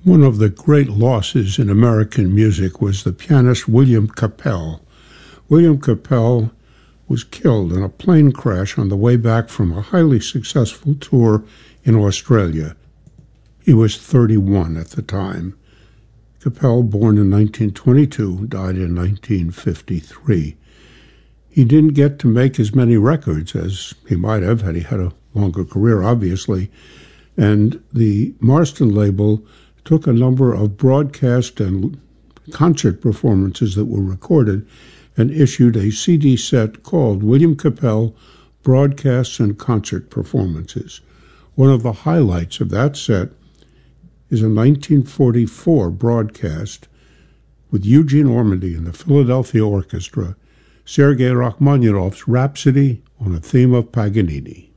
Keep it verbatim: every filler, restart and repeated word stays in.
One of the great losses in American music was the pianist William Kapell. William Kapell was killed in a plane crash on the way back from a highly successful tour in Australia. He was thirty-one at the time. Kapell, born in nineteen twenty-two, died in nineteen fifty-three. He didn't get to make as many records as he might have had he had a longer career, obviously, and the Marston label took a number of broadcast and concert performances that were recorded and issued a C D set called William Kapell Broadcasts and Concert Performances. One of the highlights of that set is a nineteen forty-four broadcast with Eugene Ormandy and the Philadelphia Orchestra, Sergei Rachmaninoff's Rhapsody on a Theme of Paganini.